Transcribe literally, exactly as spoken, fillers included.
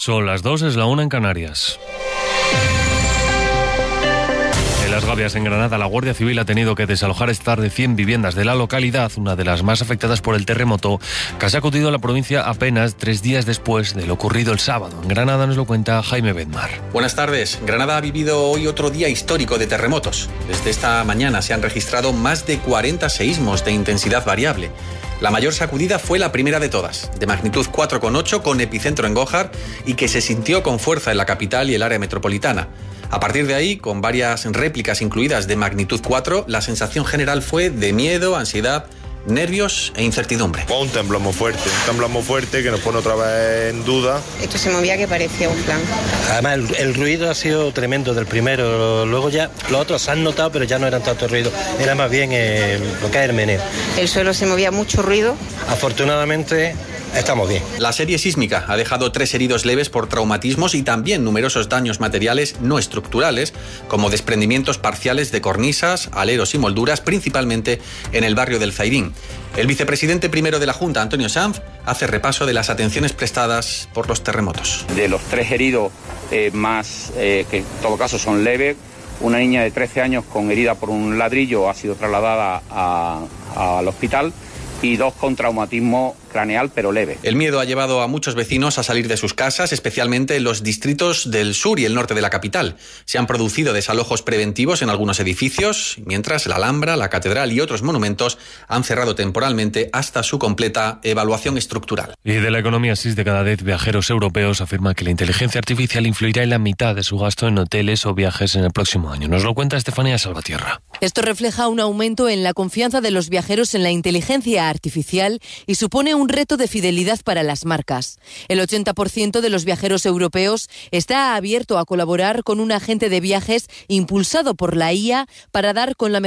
Son las dos, es la una en Canarias. En Las Gavias, en Granada, la Guardia Civil ha tenido que desalojar esta tarde cien viviendas de la localidad, una de las más afectadas por el terremoto, que ha sacudido a la provincia apenas tres días después de lo ocurrido el sábado. En Granada nos lo cuenta Jaime Bedmar. Buenas tardes. Granada ha vivido hoy otro día histórico de terremotos. Desde esta mañana se han registrado más de cuarenta seísmos de intensidad variable. La mayor sacudida fue la primera de todas, de magnitud cuatro coma ocho, con epicentro en Gójar y que se sintió con fuerza en la capital y el área metropolitana. A partir de ahí, con varias réplicas incluidas de magnitud cuatro, la sensación general fue de miedo, ansiedad, nervios e incertidumbre. Un temblor muy fuerte, un temblor muy fuerte que nos pone otra vez en duda. Esto se movía que parecía un plan. Además, el, el ruido ha sido tremendo del primero, luego ya los otros se han notado, pero ya no eran tanto ruido, era más bien eh, lo que es el meneo. El suelo se movía mucho ruido. Afortunadamente, estamos bien. La serie sísmica ha dejado tres heridos leves por traumatismos y también numerosos daños materiales no estructurales, como desprendimientos parciales de cornisas, aleros y molduras, principalmente en el barrio del Zairín. El vicepresidente primero de la Junta, Antonio Sanz, hace repaso de las atenciones prestadas por los terremotos. De los tres heridos, eh, más eh, que en todo caso son leves, una niña de trece años con herida por un ladrillo ha sido trasladada a, a, al hospital, y dos con traumatismo craneal, pero leve. El miedo ha llevado a muchos vecinos a salir de sus casas, especialmente en los distritos del sur y el norte de la capital. Se han producido desalojos preventivos en algunos edificios, mientras la Alhambra, la Catedral y otros monumentos han cerrado temporalmente hasta su completa evaluación estructural. Y de la economía, seis de cada diez viajeros europeos afirman que la inteligencia artificial influirá en la mitad de su gasto en hoteles o viajes en el próximo año. Nos lo cuenta Estefanía Salvatierra. Esto refleja un aumento en la confianza de los viajeros en la inteligencia artificial y supone un reto de fidelidad para las marcas. El ochenta por ciento de los viajeros europeos está abierto a colaborar con un agente de viajes impulsado por la I A para dar con la